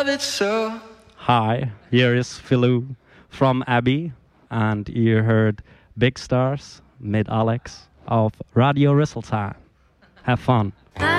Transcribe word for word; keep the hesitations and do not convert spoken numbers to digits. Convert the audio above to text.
love it so. Hi, here is Philou from Abbey, and you heard Big Stars, Mid Alex of Radio Risseltime. Have fun. I